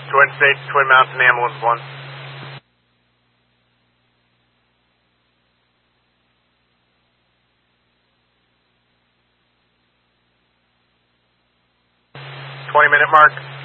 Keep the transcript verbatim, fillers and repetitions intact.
Twin States, Twin Mountain Ambulance one. twenty minute mark.